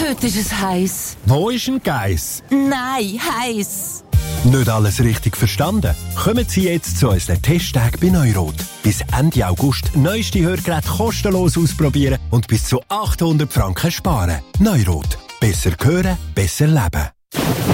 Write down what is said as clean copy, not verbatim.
Heute ist es heiß. Wo ist ein Geiss? Nein, heiß. Nicht alles richtig verstanden? Kommen Sie jetzt zu unseren Testtagen bei Neurot. Bis Ende August neueste Hörgeräte kostenlos ausprobieren und bis zu 800 Franken sparen. Neurot. Besser hören, besser leben.